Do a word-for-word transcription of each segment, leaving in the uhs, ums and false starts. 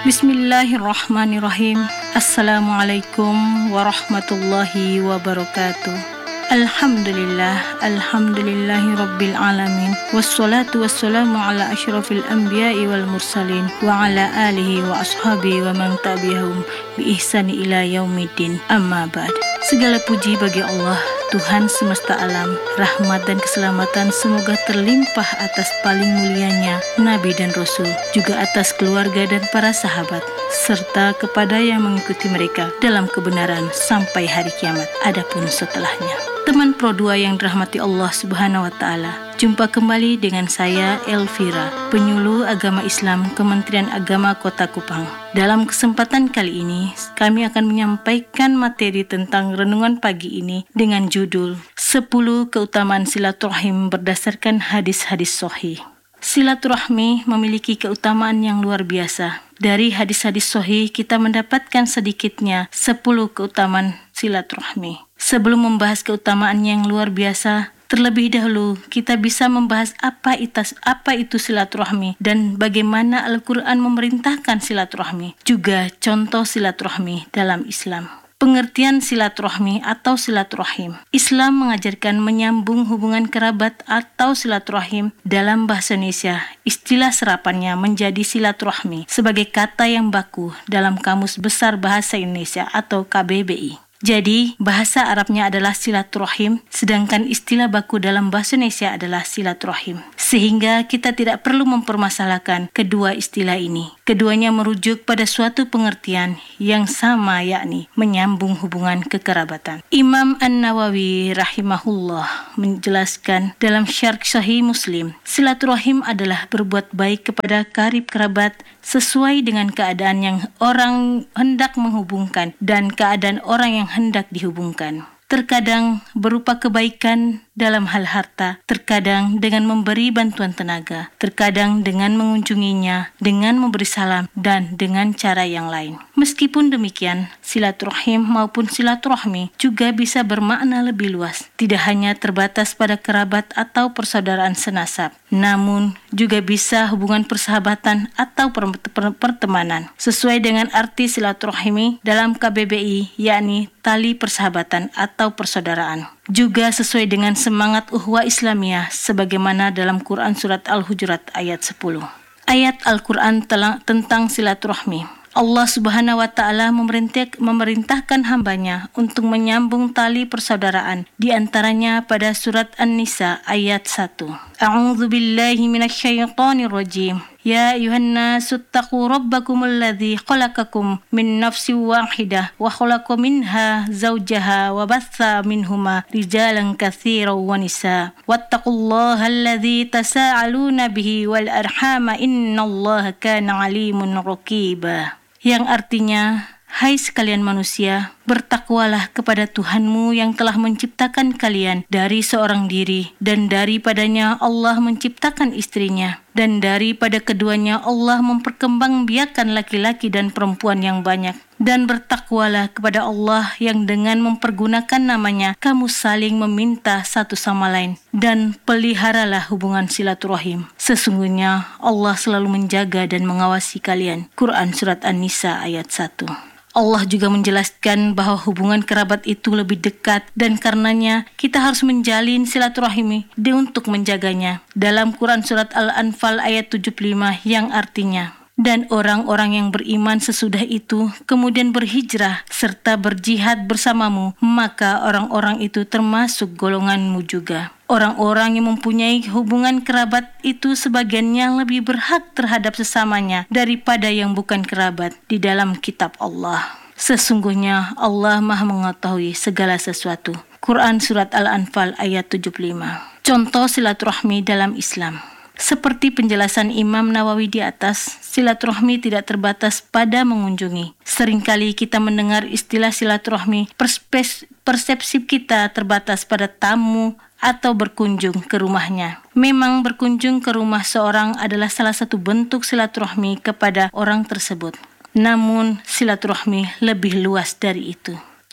Bismillahirrahmanirrahim. Assalamualaikum warahmatullahi wabarakatuh. Alhamdulillah, alhamdulillahi rabbil alamin. Wassalatu wassalamu ala asyrafil anbiya'i wal mursalin wa ala alihi wa ashabihi wa man tabi'ahum bi ihsani ila yaumiddin. Amma ba'd. Segala puji bagi Allah, Tuhan semesta alam. Rahmat dan keselamatan semoga terlimpah atas paling mulianya Nabi dan Rasul, juga atas keluarga dan para sahabat, serta kepada yang mengikuti mereka dalam kebenaran sampai hari kiamat, adapun setelahnya. Teman Pro dua yang dirahmati Allah Subhanahu wa Ta'ala, jumpa kembali dengan saya Elvira, penyuluh agama Islam Kementerian Agama Kota Kupang. Dalam kesempatan kali ini, kami akan menyampaikan materi tentang renungan pagi ini dengan judul sepuluh Keutamaan Silaturahim berdasarkan hadis-hadis sahih. Silaturahmi memiliki keutamaan yang luar biasa. Dari hadis-hadis sahih kita mendapatkan sedikitnya sepuluh keutamaan silaturahmi. Sebelum membahas keutamaan yang luar biasa, terlebih dahulu kita bisa membahas apa itu, apa itu silaturahmi dan bagaimana Al-Quran memerintahkan silaturahmi, juga contoh silaturahmi dalam Islam. Pengertian silaturahmi atau silaturahim. Islam mengajarkan menyambung hubungan kerabat atau silaturahim. Dalam bahasa Indonesia, istilah serapannya menjadi silaturahmi sebagai kata yang baku dalam Kamus Besar Bahasa Indonesia atau K B B I. Jadi, bahasa Arabnya adalah silaturahim, sedangkan istilah baku dalam bahasa Indonesia adalah silaturahim. Sehingga kita tidak perlu mempermasalahkan kedua istilah ini. Keduanya merujuk pada suatu pengertian yang sama, yakni menyambung hubungan kekerabatan. Imam An-Nawawi rahimahullah menjelaskan dalam Syarh Sahih Muslim, silaturahim adalah berbuat baik kepada karib kerabat sesuai dengan keadaan yang orang hendak menghubungkan dan keadaan orang yang hendak dihubungkan. Terkadang berupa kebaikan dalam hal harta, terkadang dengan memberi bantuan tenaga, terkadang dengan mengunjunginya, dengan memberi salam, dan dengan cara yang lain. Meskipun demikian, silaturahim maupun silaturahmi juga bisa bermakna lebih luas, tidak hanya terbatas pada kerabat atau persaudaraan senasab, namun juga bisa hubungan persahabatan atau pertemanan. Sesuai dengan arti silaturahimi dalam K B B I, yakni tali persahabatan atau persaudaraan. Juga sesuai dengan semangat uhwah Islamiyah sebagaimana dalam Quran Surat Al-Hujurat ayat sepuluh. Ayat Al-Quran tentang silaturahmi. Allah Subhanahu wa Ta'ala memerintah, memerintahkan hambanya untuk menyambung tali persaudaraan, di antaranya pada surat An-Nisa ayat satu. A'udzu billahi minasyaitonir rajim. Ya ayuhan nasu taqu rabbakumul ladzi khalaqakum min nafsin wahidah wa khalaqa minha zawjaha wa batha minhuma rijalan katsiran wa nisaa wattaqullaha alladzi tasaaluna bihi wal arhama innallaha kana alimun raqiba. Yang artinya, hai sekalian manusia, bertakwalah kepada Tuhanmu yang telah menciptakan kalian dari seorang diri, dan daripadanya Allah menciptakan istrinya, dan daripada keduanya Allah memperkembangbiakan laki-laki dan perempuan yang banyak. Dan bertakwalah kepada Allah yang dengan mempergunakan namanya kamu saling meminta satu sama lain, dan peliharalah hubungan silaturahim. Sesungguhnya Allah selalu menjaga dan mengawasi kalian. Quran Surat An-Nisa ayat satu. Allah juga menjelaskan bahwa hubungan kerabat itu lebih dekat dan karenanya kita harus menjalin silaturahmi untuk menjaganya. Dalam Quran Surat Al-Anfal ayat tujuh puluh lima yang artinya, dan orang-orang yang beriman sesudah itu kemudian berhijrah serta berjihad bersamamu, maka orang-orang itu termasuk golonganmu juga. Orang-orang yang mempunyai hubungan kerabat itu sebagiannya lebih berhak terhadap sesamanya daripada yang bukan kerabat di dalam kitab Allah. Sesungguhnya Allah Maha mengetahui segala sesuatu. Quran Surat Al-Anfal ayat tujuh puluh lima. Contoh silaturahmi dalam Islam. Seperti penjelasan Imam Nawawi di atas, silaturahmi tidak terbatas pada mengunjungi. Seringkali kita mendengar istilah silaturahmi, persepsi kita terbatas pada tamu atau berkunjung ke rumahnya. Memang berkunjung ke rumah seorang adalah salah satu bentuk silaturahmi kepada orang tersebut. Namun silaturahmi lebih luas dari itu.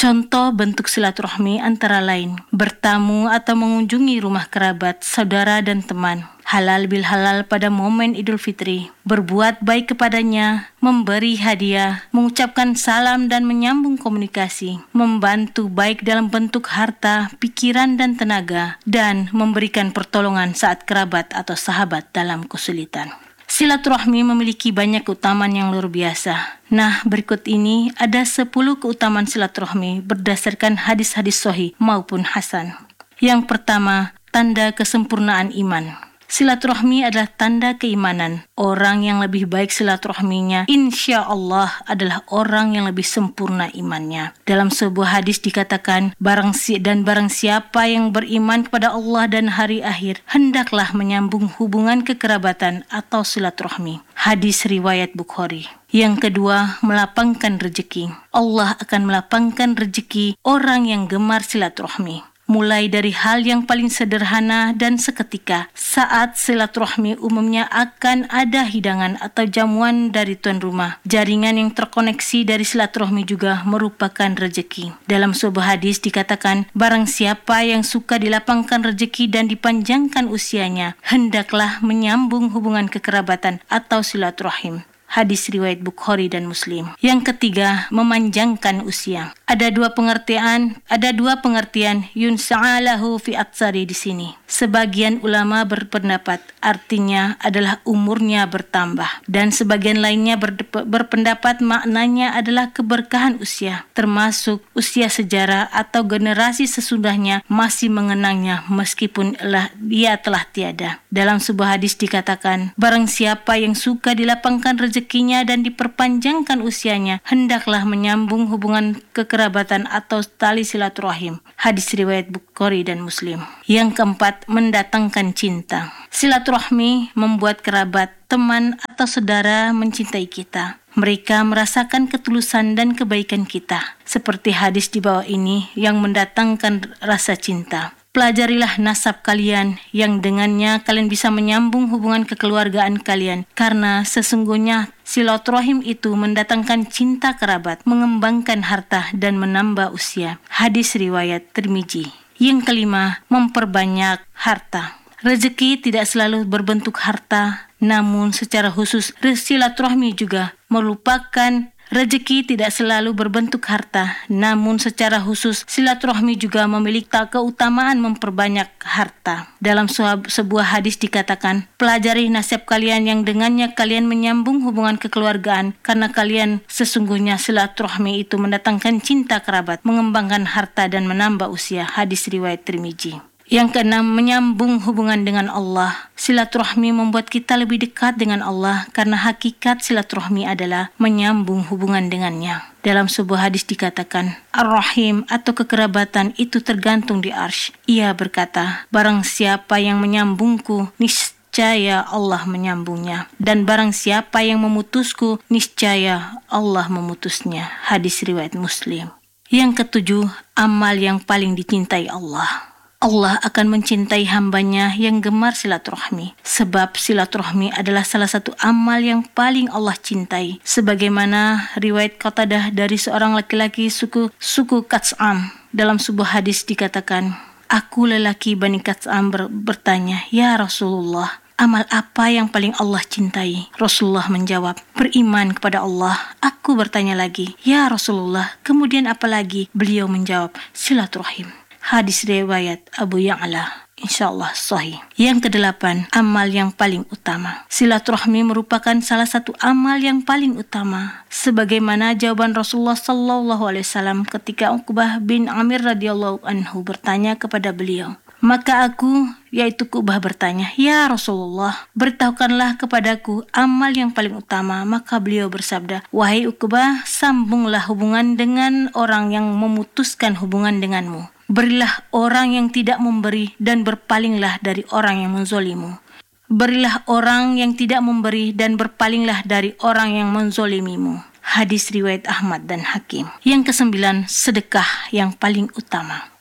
Contoh bentuk silaturahmi antara lain bertamu atau mengunjungi rumah kerabat, saudara dan teman, halal bil halal pada momen Idul Fitri, berbuat baik kepadanya, memberi hadiah, mengucapkan salam dan menyambung komunikasi, membantu baik dalam bentuk harta, pikiran dan tenaga, dan memberikan pertolongan saat kerabat atau sahabat dalam kesulitan. Silaturahmi memiliki banyak keutamaan yang luar biasa. Nah, berikut ini ada sepuluh keutamaan silaturahmi berdasarkan hadis-hadis sahih maupun hasan. Yang pertama, tanda kesempurnaan iman. Silaturahmi adalah tanda keimanan. Orang yang lebih baik silaturahminya, insya Allah adalah orang yang lebih sempurna imannya. Dalam sebuah hadis dikatakan, barang si dan barang siapa yang beriman kepada Allah dan hari akhir, hendaklah menyambung hubungan kekerabatan atau silaturahmi. Hadis riwayat Bukhari. Yang kedua, melapangkan rezeki. Allah akan melapangkan rezeki orang yang gemar silaturahmi. Mulai dari hal yang paling sederhana dan seketika. Saat silaturahmi umumnya akan ada hidangan atau jamuan dari tuan rumah. Jaringan yang terkoneksi dari silaturahmi juga merupakan rezeki. Dalam sebuah hadis dikatakan, barang siapa yang suka dilapangkan rezeki dan dipanjangkan usianya, hendaklah menyambung hubungan kekerabatan atau silaturahim. Hadis riwayat Bukhari dan Muslim. Yang ketiga, memanjangkan usia. Ada dua pengertian, ada dua pengertian yunsa'alahu fi atsari di sini. Sebagian ulama berpendapat artinya adalah umurnya bertambah, dan sebagian lainnya ber- berpendapat maknanya adalah keberkahan usia, termasuk usia sejarah atau generasi sesudahnya masih mengenangnya meskipun dia telah tiada. Dalam sebuah hadis dikatakan, barang siapa yang suka dilapangkan rezekinya dan diperpanjangkan usianya, hendaklah menyambung hubungan kekerabatan atau tali silaturahim. Hadis riwayat Bukhari dan Muslim. Yang keempat, mendatangkan cinta. Silaturahmi membuat kerabat, teman atau saudara mencintai kita. Mereka merasakan ketulusan dan kebaikan kita, seperti hadis di bawah ini yang mendatangkan rasa cinta. Pelajarilah nasab kalian yang dengannya kalian bisa menyambung hubungan kekeluargaan kalian, karena sesungguhnya silaturahim itu mendatangkan cinta kerabat, mengembangkan harta dan menambah usia. Hadis riwayat Tirmizi. Yang kelima, memperbanyak harta. Rezeki tidak selalu berbentuk harta, namun secara khusus silaturahmi juga merupakan rezeki tidak selalu berbentuk harta, namun secara khusus silaturahmi juga memiliki keutamaan memperbanyak harta. Dalam sebuah hadis dikatakan, pelajari nasib kalian yang dengannya kalian menyambung hubungan kekeluargaan, karena kalian sesungguhnya silaturahmi itu mendatangkan cinta kerabat, mengembangkan harta dan menambah usia. Hadis riwayat Tirmizi. Yang keenam, menyambung hubungan dengan Allah. Silaturahmi membuat kita lebih dekat dengan Allah karena hakikat silaturahmi adalah menyambung hubungan dengannya. Dalam sebuah hadis dikatakan, Ar-Rahim atau kekerabatan itu tergantung di arsy. Ia berkata, barang siapa yang menyambungku, niscaya Allah menyambungnya. Dan barang siapa yang memutusku, niscaya Allah memutusnya. Hadis riwayat Muslim. Yang ketujuh, amal yang paling dicintai Allah. Allah akan mencintai hambanya yang gemar silaturahmi. Sebab silaturahmi adalah salah satu amal yang paling Allah cintai. Sebagaimana riwayat Qatadah dari seorang laki-laki suku suku Kats'am. Dalam sebuah hadis dikatakan, aku lelaki Bani Kats'am ber- bertanya, ya Rasulullah, amal apa yang paling Allah cintai? Rasulullah menjawab, beriman kepada Allah. Aku bertanya lagi, ya Rasulullah, kemudian apa lagi? Beliau menjawab, silaturahim. Hadis riwayat Abu Ya'la, insyaallah sahih. Yang kedelapan, amal yang paling utama. Silaturahmi merupakan salah satu amal yang paling utama. Sebagaimana jawaban Rasulullah sallallahu alaihi wasallam ketika Uqbah bin Amir radhiyallahu anhu bertanya kepada beliau. Maka aku, yaitu Uqbah bertanya, ya Rasulullah, beritahukanlah kepadaku amal yang paling utama. Maka beliau bersabda, wahai Uqbah, sambunglah hubungan dengan orang yang memutuskan hubungan denganmu. Berilah orang yang tidak memberi dan berpalinglah dari orang yang menzolimu. Berilah orang yang tidak memberi dan berpalinglah dari orang yang menzolimimu. Hadis riwayat Ahmad dan Hakim. Yang kesembilan, sedekah yang paling utama.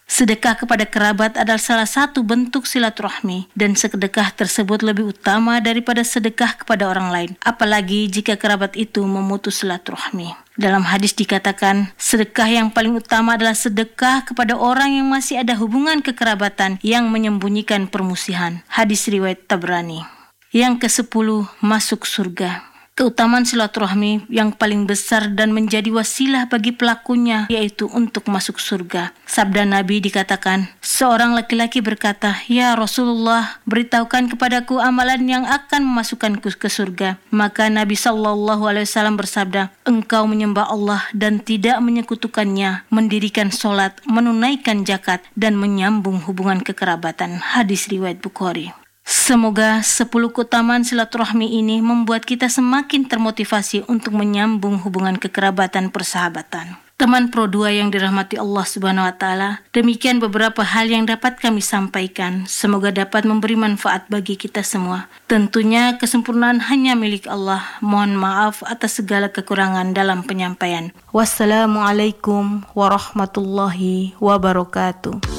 Sedekah kepada kerabat adalah salah satu bentuk silaturahmi dan sedekah tersebut lebih utama daripada sedekah kepada orang lain, apalagi jika kerabat itu memutus silaturahmi. Dalam hadis dikatakan, sedekah yang paling utama adalah sedekah kepada orang yang masih ada hubungan kekerabatan yang menyembunyikan permusuhan. Hadis riwayat Tabrani. Yang kesepuluh, masuk surga. Keutamaan silaturahmi yang paling besar dan menjadi wasilah bagi pelakunya yaitu untuk masuk surga. Sabda Nabi dikatakan, seorang laki-laki berkata, "Ya Rasulullah, beritahukan kepadaku amalan yang akan memasukkanku ke surga." Maka Nabi Shallallahu Alaihi Wasallam bersabda, "Engkau menyembah Allah dan tidak menyekutukannya, mendirikan sholat, menunaikan zakat, dan menyambung hubungan kekerabatan." Hadis riwayat Bukhari. Semoga sepuluh keutamaan silaturahmi ini membuat kita semakin termotivasi untuk menyambung hubungan kekerabatan persahabatan. Teman Pro dua yang dirahmati Allah Subhanahu wa taala, demikian beberapa hal yang dapat kami sampaikan. Semoga dapat memberi manfaat bagi kita semua. Tentunya kesempurnaan hanya milik Allah. Mohon maaf atas segala kekurangan dalam penyampaian. Wassalamualaikum warahmatullahi wabarakatuh.